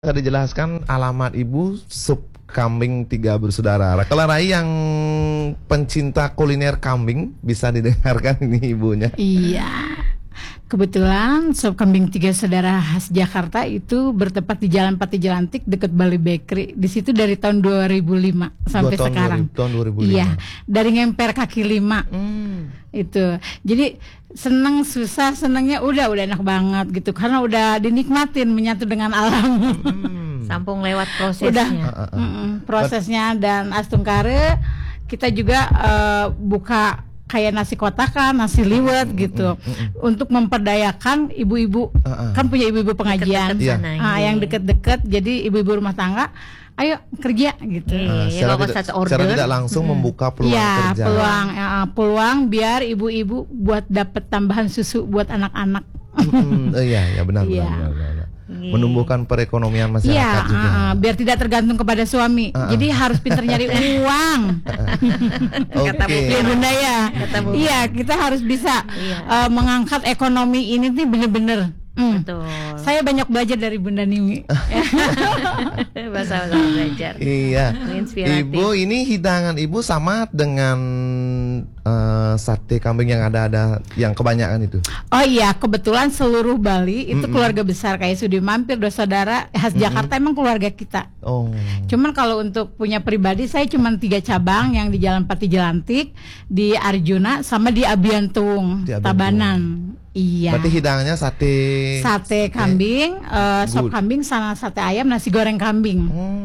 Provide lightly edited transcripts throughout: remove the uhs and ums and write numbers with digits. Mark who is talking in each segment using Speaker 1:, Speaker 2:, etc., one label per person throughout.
Speaker 1: Dijelaskan alamat ibu sup kambing tiga bersaudara. Kelarai yang pencinta kuliner kambing bisa didengarkan ini ibunya.
Speaker 2: Iya. Kebetulan sop kambing tiga saudara khas Jakarta itu bertempat di Jalan Pati Jelantik dekat Bali Bakery. Di situ dari tahun 2005 sampai sekarang.
Speaker 1: Tahun 2005.
Speaker 2: Iya, dari ngemper kaki 5. Itu. Jadi seneng susah senengnya udah enak banget gitu karena udah dinikmatin menyatu dengan alam.
Speaker 3: Sampung lewat prosesnya.
Speaker 2: Prosesnya dan astungkare kita juga buka kayak nasi kotakan, nasi liwet gitu, untuk memperdayakan ibu-ibu, kan punya ibu-ibu pengajian, yang deket-deket, jadi ibu-ibu rumah tangga, ayo kerja gitu.
Speaker 1: Secara tidak langsung membuka peluang kerja.
Speaker 2: Peluang biar ibu-ibu buat dapat tambahan susu buat anak-anak.
Speaker 1: Iya benar. Menumbuhkan perekonomian masyarakat juga.
Speaker 2: Biar tidak tergantung kepada suami. Jadi harus pintar nyari uang.
Speaker 3: Kata
Speaker 2: Bunda ya. Iya, kita harus bisa mengangkat ekonomi ini nih bener-bener.
Speaker 3: Betul.
Speaker 2: Saya banyak belajar dari Bunda Niwi.
Speaker 3: Bahasa belajar.
Speaker 1: Iya.
Speaker 3: Inspiratif.
Speaker 1: Ibu, ini hidangan ibu sama dengan sate kambing yang ada yang kebanyakan itu.
Speaker 2: Oh iya, kebetulan seluruh Bali itu keluarga besar kayak Sudi Mampir, dua saudara khas Jakarta emang keluarga kita. Cuman kalau untuk punya pribadi saya cuma 3 cabang yang di Jalan Pati Jelantik, di Arjuna sama di Abiantung, Tabanan. Iya.
Speaker 1: Berarti hidangannya
Speaker 2: sate kambing, sop kambing, sama sate ayam, nasi goreng kambing.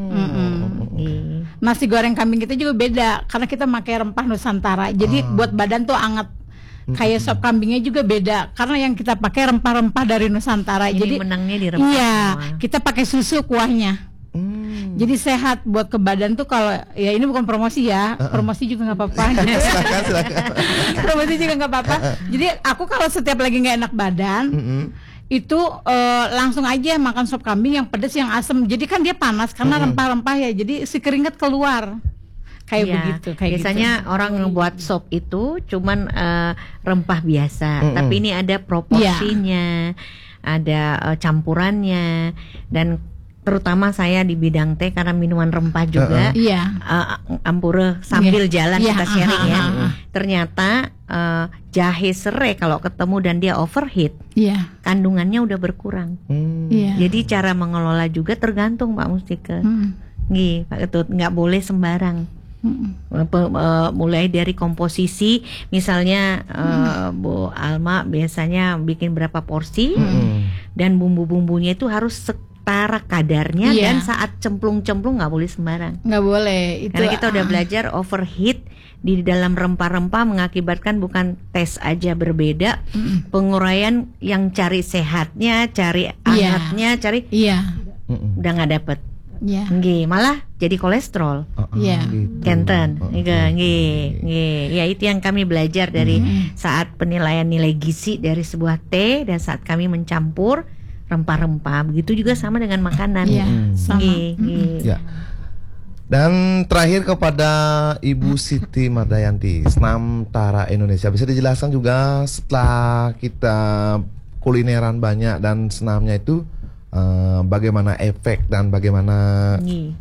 Speaker 2: Nasi goreng kambing kita juga beda karena kita pakai rempah Nusantara. Jadi buat badan tuh anget. Kayak sop kambingnya juga beda karena yang kita pakai rempah-rempah dari Nusantara.
Speaker 3: Ini
Speaker 2: jadi
Speaker 3: menangnya di rempah.
Speaker 2: Iya,
Speaker 3: semua.
Speaker 2: kita pakai susu kuahnya. Jadi sehat buat ke badan tuh. Kalau ya ini bukan promosi ya, promosi juga nggak apa-apa.
Speaker 1: Silakan.
Speaker 2: Promosi juga nggak apa-apa. Jadi aku kalau setiap lagi nggak enak badan, itu langsung aja makan sop kambing yang pedas, yang asam. Jadi kan dia panas karena rempah-rempah ya. Jadi si keringat keluar. Kayak begitu.
Speaker 3: Biasanya orang ngebuat sop itu cuman rempah biasa, tapi ini ada proporsinya, ada campurannya, dan terutama saya di bidang teh karena minuman rempah juga, ampure sambil jalan kita sharing ya. Ternyata jahe serai kalau ketemu dan dia overheat, kandungannya udah berkurang. Jadi cara mengelola juga tergantung Mbak Mustika. Pak Ketut, nggak boleh sembarang. Mulai dari komposisi, misalnya Bu Alma biasanya bikin berapa porsi, dan bumbu-bumbunya itu harus setara kadarnya, dan saat cemplung-cemplung nggak boleh sembarang.
Speaker 2: Nggak boleh.
Speaker 3: Karena kita udah belajar overheat di dalam rempah-rempah mengakibatkan bukan tes aja berbeda, penguraian yang cari sehatnya, cari hangatnya, cari udah nggak dapet. Malah jadi kolesterol. Kenten. Ya itu yang kami belajar dari saat penilaian nilai gizi dari sebuah teh dan saat kami mencampur rempah-rempah. Begitu juga sama dengan makanan.
Speaker 1: Dan terakhir kepada Ibu Siti Mardayanti, Senam Tara Indonesia, bisa dijelaskan juga setelah kita kulineran banyak dan senamnya itu bagaimana efek dan bagaimana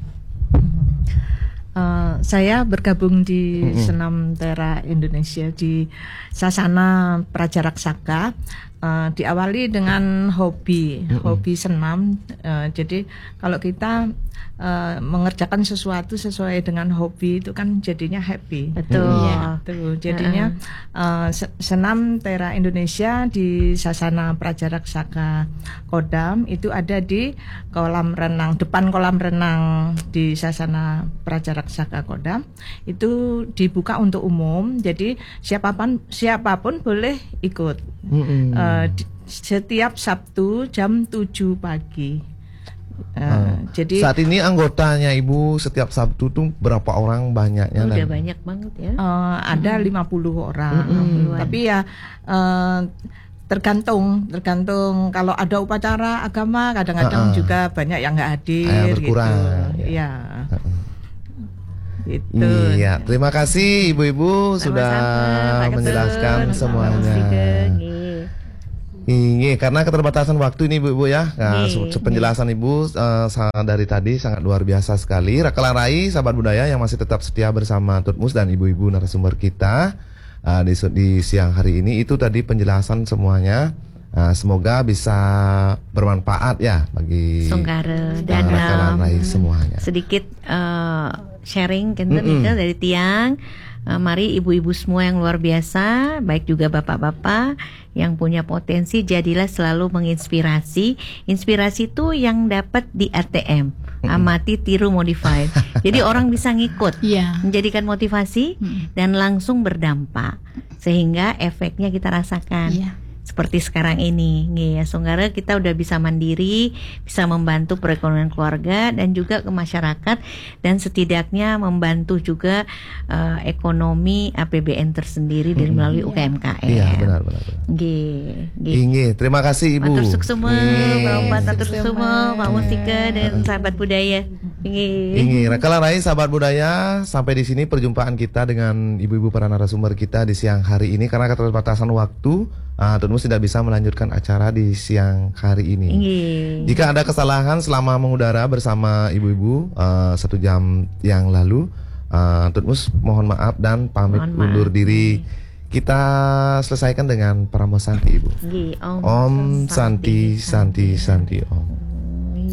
Speaker 4: saya bergabung di Senam Tera Indonesia di Sasana Prajaraksaka. Diawali dengan hobi senam. Jadi kalau kita mengerjakan sesuatu sesuai dengan hobi itu kan jadinya happy. Betul. Jadinya Senam Tera Indonesia di Sasana Prajaraksaka Kodam itu ada di kolam renang, depan kolam renang di Sasana Prajaraksaka Kodam. Itu dibuka untuk umum. Jadi siapapun boleh ikut. Setiap Sabtu jam 7 pagi. Jadi
Speaker 1: saat ini anggotanya Ibu setiap Sabtu tuh berapa orang banyaknya?
Speaker 3: Udah banyak banget ya.
Speaker 4: Ada 50 orang. Tapi ya tergantung kalau ada upacara agama kadang-kadang juga banyak yang nggak hadir
Speaker 1: berkurang.
Speaker 4: Gitu. Gitu.
Speaker 1: Iya, terima kasih ibu-ibu sudah menjelaskan semuanya. Iya, karena keterbatasan waktu ini Bu ya. Nah, penjelasan Ibu dari tadi sangat luar biasa sekali. Rakelarai sahabat budaya yang masih tetap setia bersama Tutmus dan ibu-ibu narasumber kita di siang hari ini, itu tadi penjelasan semuanya. Semoga bisa bermanfaat ya bagi
Speaker 3: Songgara dan
Speaker 1: Rakelarai semuanya.
Speaker 3: Sedikit sharing dari Tiang. Mari ibu-ibu semua yang luar biasa, baik juga bapak-bapak yang punya potensi, jadilah selalu menginspirasi. Inspirasi itu yang dapat di ATM, amati, tiru, modify. Jadi orang bisa ngikut, menjadikan motivasi dan langsung berdampak, sehingga efeknya kita rasakan. Seperti sekarang ini, ya Songgara, kita udah bisa mandiri, bisa membantu perekonomian keluarga dan juga ke masyarakat, dan setidaknya membantu juga ekonomi APBN tersendiri dari melalui UKMKM.
Speaker 1: Iya, benar. Terima kasih Ibu.
Speaker 3: Matur suksema, matur suksema, Pak Mustika dan sahabat budaya.
Speaker 1: Rakelarai sahabat budaya, sampai di sini perjumpaan kita dengan ibu-ibu para narasumber kita di siang hari ini. Karena keterbatasan waktu, Tutmus tidak bisa melanjutkan acara di siang hari ini. Jika ada kesalahan selama mengudara bersama ibu-ibu 1 jam yang lalu, Tutmus mohon maaf dan pamit undur diri. Kita selesaikan dengan Paramo Santi Ibu. Om Santi Santi Santi Om.